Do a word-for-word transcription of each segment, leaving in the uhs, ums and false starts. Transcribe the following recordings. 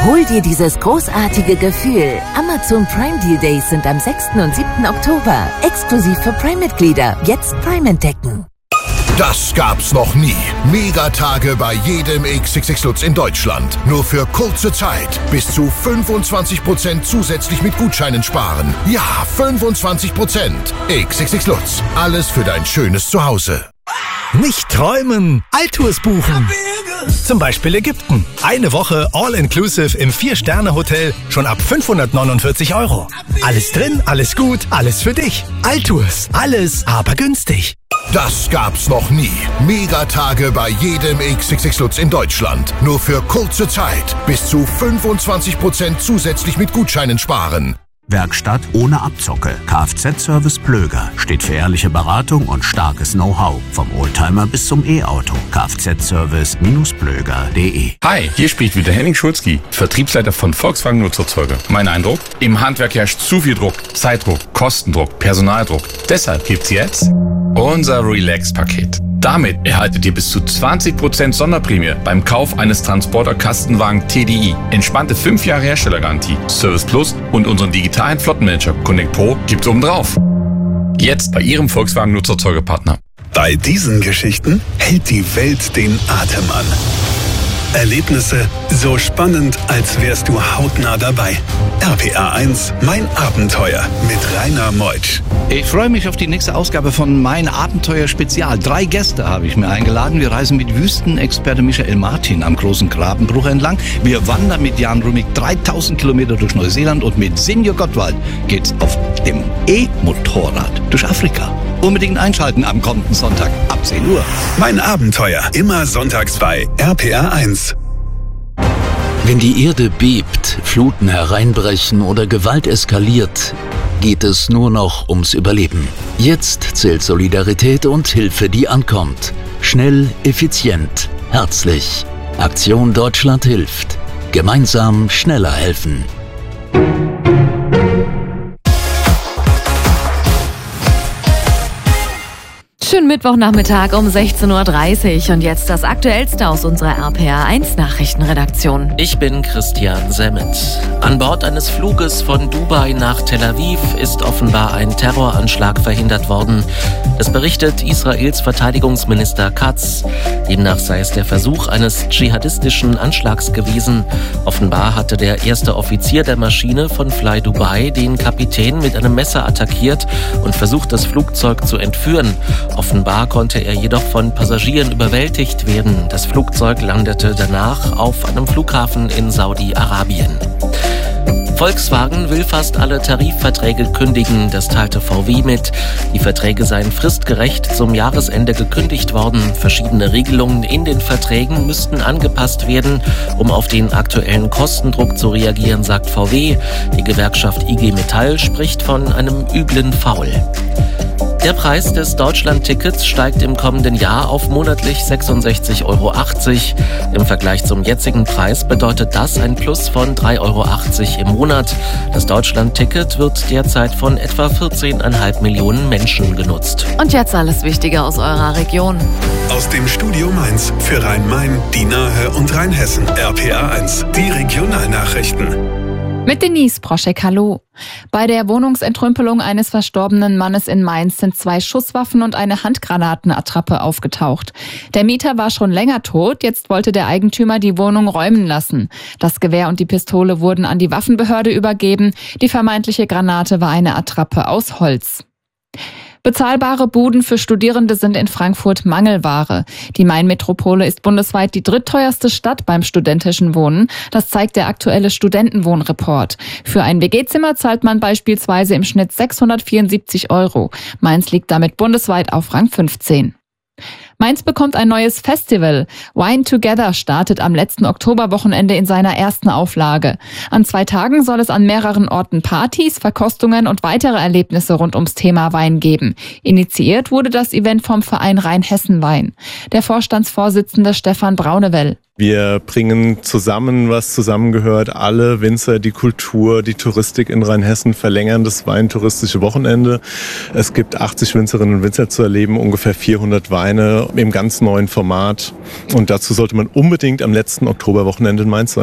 Hol dir dieses großartige Gefühl. Amazon Prime Deal Days sind am sechsten und siebten Oktober. Exklusiv für Prime-Mitglieder. Jetzt Prime entdecken. Das gab's noch nie. Megatage bei jedem X X X Lutz in Deutschland. Nur für kurze Zeit. Bis zu fünfundzwanzig Prozent zusätzlich mit Gutscheinen sparen. Ja, fünfundzwanzig Prozent. X X X Lutz. Alles für dein schönes Zuhause. Nicht träumen, Alltours buchen. Zum Beispiel Ägypten. Eine Woche All-Inclusive im Vier-Sterne-Hotel schon ab fünfhundertneunundvierzig Euro. Alles drin, alles gut, alles für dich. Alltours, alles aber günstig. Das gab's noch nie. Megatage bei jedem X X X Lutz in Deutschland. Nur für kurze Zeit. Bis zu fünfundzwanzig Prozent zusätzlich mit Gutscheinen sparen. Werkstatt ohne Abzocke. Kfz-Service Plöger steht für ehrliche Beratung und starkes Know-how. Vom Oldtimer bis zum E-Auto. Kfz-Service Plöger punkt de. Hi, hier spricht wieder Henning Schulzki, Vertriebsleiter von Volkswagen Nutzerzeuger. Mein Eindruck? Im Handwerk herrscht zu viel Druck. Zeitdruck, Kostendruck, Personaldruck. Deshalb gibt's jetzt unser Relax-Paket. Damit erhaltet ihr bis zu zwanzig Prozent Sonderprämie beim Kauf eines Transporter-Kastenwagen T D I. Entspannte fünf Jahre Herstellergarantie, Service Plus und unseren digitalen Flottenmanager Connect Pro gibt's obendrauf. Jetzt bei Ihrem Volkswagen Nutzerzeugerpartner. Bei diesen Geschichten hält die Welt den Atem an. Erlebnisse so spannend, als wärst du hautnah dabei. R P R eins, mein Abenteuer mit Rainer Meutsch. Ich freue mich auf die nächste Ausgabe von Mein Abenteuer Spezial. Drei Gäste habe ich mir eingeladen. Wir reisen mit Wüstenexperte Michael Martin am großen Grabenbruch entlang. Wir wandern mit Jan Rümmig dreitausend Kilometer durch Neuseeland und mit Senior Gottwald geht's auf dem E-Motorrad durch Afrika. Unbedingt einschalten am kommenden Sonntag ab zehn Uhr. Mein Abenteuer, immer sonntags bei R P R eins. Wenn die Erde bebt, Fluten hereinbrechen oder Gewalt eskaliert, geht es nur noch ums Überleben. Jetzt zählt Solidarität und Hilfe, die ankommt. Schnell, effizient, herzlich. Aktion Deutschland hilft. Gemeinsam schneller helfen. Schönen Mittwochnachmittag um sechzehn Uhr dreißig und jetzt das Aktuellste aus unserer R P R eins Nachrichtenredaktion. Ich bin Christian Semmet. An Bord eines Fluges von Dubai nach Tel Aviv ist offenbar ein Terroranschlag verhindert worden. Das berichtet Israels Verteidigungsminister Katz. Demnach sei es der Versuch eines dschihadistischen Anschlags gewesen. Offenbar hatte der erste Offizier der Maschine von Fly Dubai den Kapitän mit einem Messer attackiert und versucht, das Flugzeug zu entführen. Offenbar konnte er jedoch von Passagieren überwältigt werden. Das Flugzeug landete danach auf einem Flughafen in Saudi-Arabien. Volkswagen will fast alle Tarifverträge kündigen, das teilte V W mit. Die Verträge seien fristgerecht zum Jahresende gekündigt worden. Verschiedene Regelungen in den Verträgen müssten angepasst werden, um auf den aktuellen Kostendruck zu reagieren, sagt V W. Die Gewerkschaft I G Metall spricht von einem üblen Faul. Der Preis des Deutschland-Tickets steigt im kommenden Jahr auf monatlich sechsundsechzig Euro achtzig. Im Vergleich zum jetzigen Preis bedeutet das ein Plus von drei Euro achtzig im Monat. Das Deutschland-Ticket wird derzeit von etwa vierzehn Komma fünf Millionen Menschen genutzt. Und jetzt alles Wichtige aus eurer Region. Aus dem Studio Mainz für Rhein-Main, die Nahe und Rheinhessen. R P R eins, die Regionalnachrichten. Mit Denise Proschek, hallo. Bei der Wohnungsentrümpelung eines verstorbenen Mannes in Mainz sind zwei Schusswaffen und eine Handgranatenattrappe aufgetaucht. Der Mieter war schon länger tot, jetzt wollte der Eigentümer die Wohnung räumen lassen. Das Gewehr und die Pistole wurden an die Waffenbehörde übergeben. Die vermeintliche Granate war eine Attrappe aus Holz. Bezahlbare Buden für Studierende sind in Frankfurt Mangelware. Die Main-Metropole ist bundesweit die drittteuerste Stadt beim studentischen Wohnen. Das zeigt der aktuelle Studentenwohnreport. Für ein W G-Zimmer zahlt man beispielsweise im Schnitt sechshundertvierundsiebzig Euro. Mainz liegt damit bundesweit auf Rang fünfzehn. Mainz bekommt ein neues Festival. Wine Together startet am letzten Oktoberwochenende in seiner ersten Auflage. An zwei Tagen soll es an mehreren Orten Partys, Verkostungen und weitere Erlebnisse rund ums Thema Wein geben. Initiiert wurde das Event vom Verein Rheinhessen Wein. Der Vorstandsvorsitzende Stefan Braunewell. Wir bringen zusammen, was zusammengehört, alle Winzer, die Kultur, die Touristik in Rheinhessen, verlängern das weintouristische Wochenende. Es gibt achtzig Winzerinnen und Winzer zu erleben, ungefähr vierhundert Weine im ganz neuen Format. Und dazu sollte man unbedingt am letzten Oktoberwochenende in Mainz sein.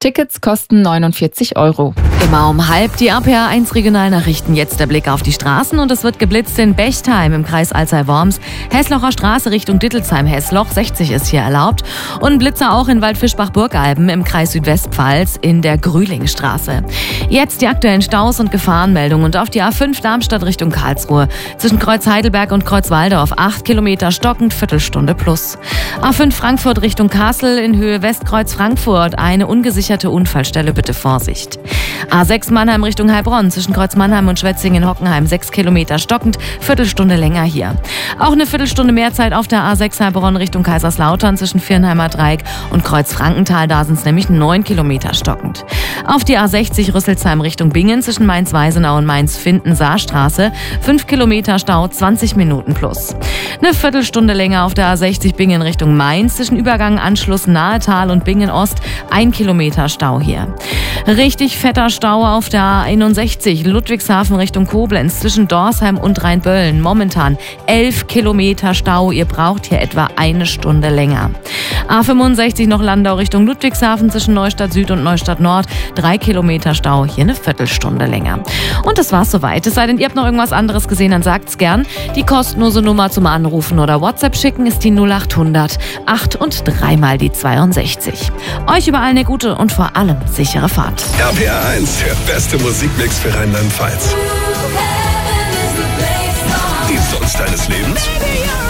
Tickets kosten neunundvierzig Euro. Immer um halb die R P R eins Regionalnachrichten. Jetzt der Blick auf die Straßen und es wird geblitzt in Bechtheim im Kreis Alzey-Worms. Hesslocher Straße Richtung Dittelsheim-Hessloch, sechzig ist hier erlaubt. Und Blitzer auch in Waldfischbach-Burgalben im Kreis Südwestpfalz in der Grühlingstraße. Jetzt die aktuellen Staus und Gefahrenmeldungen und auf die A fünf Darmstadt Richtung Karlsruhe. Zwischen Kreuz Heidelberg und Kreuz Waldorf acht Kilometer stockend, Viertelstunde plus. A fünf Frankfurt Richtung Kassel in Höhe Westkreuz Frankfurt. Eine ungesicherte Unfallstelle, bitte Vorsicht. A sechs Mannheim Richtung Heilbronn zwischen Kreuz Mannheim und Schwetzingen in Hockenheim sechs Kilometer stockend, Viertelstunde länger hier. Auch eine Viertelstunde mehr Zeit auf der A sechs Heilbronn Richtung Kaiserslautern zwischen Viernheimer Dreieck und Kreuz Frankenthal, da sind es nämlich neun Kilometer stockend. Auf die A sechzig Rüsselsheim Richtung Bingen zwischen Mainz-Weisenau und Mainz-Finden-Saarstraße fünf Kilometer Stau, zwanzig Minuten plus. Eine Viertelstunde länger auf der A sechzig Bingen Richtung Mainz zwischen Übergang Anschluss Nahetal und Bingen Ost, ein Kilometer Stau hier. Richtig fetter Stau auf der A einundsechzig Ludwigshafen Richtung Koblenz zwischen Dorsheim und Rheinböllen. Momentan elf Kilometer Stau. Ihr braucht hier etwa eine Stunde länger. A fünfundsechzig noch Landau Richtung Ludwigshafen zwischen Neustadt Süd und Neustadt Nord. Drei Kilometer Stau. Hier eine Viertelstunde länger. Und das war's soweit. Es sei denn, ihr habt noch irgendwas anderes gesehen, dann sagt's gern. Die kostenlose Nummer zum Anrufen oder WhatsApp schicken ist die null achthundert acht und dreimal die zweiundsechzig. Euch überall eine gute und vor allem sichere Fahrt. R P R eins, der beste Musikmix für Rheinland-Pfalz. Die Songs deines Lebens?